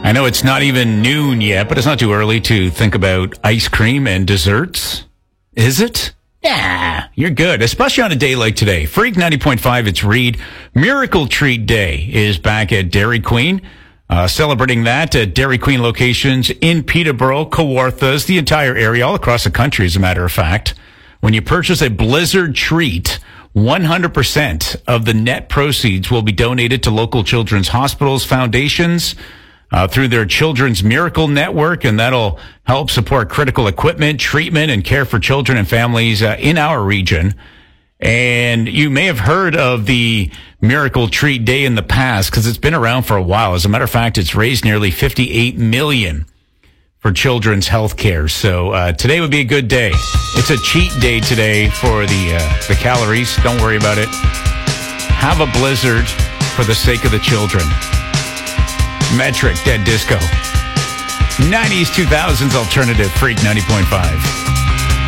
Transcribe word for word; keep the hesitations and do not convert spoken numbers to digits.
I know it's not even noon yet, but it's not too early to think about ice cream and desserts. Is it? Yeah, you're good, especially on a day like today. Freak ninety point five, it's Reed. Miracle Treat Day is back at Dairy Queen. Uh, celebrating that at Dairy Queen locations in Peterborough, Kawarthas, the entire area, all across the country, as a matter of fact. When you purchase a Blizzard treat, one hundred percent of the net proceeds will be donated to local children's hospitals, foundations, uh, through their Children's Miracle Network, and that'll help support critical equipment, treatment, and care for children and families uh, in our region. And you may have heard of the Miracle Treat Day in the past because it's been around for a while. As a matter of fact, it's raised nearly fifty-eight million dollars for children's health care. So uh, today would be a good day. It's a cheat day today for the uh, the calories. Don't worry about it. Have a Blizzard for the sake of the children. Metric, Dead Disco. nineties, two thousands alternative, Freak ninety point five.